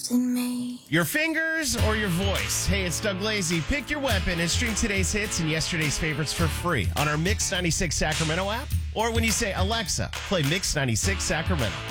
in me. Your fingers or your voice? Hey, it's Doug Lazy. Pick your weapon and stream today's hits and yesterday's favorites for free on our Mix 96 Sacramento app. Or when you say, Alexa, play Mix 96 Sacramento.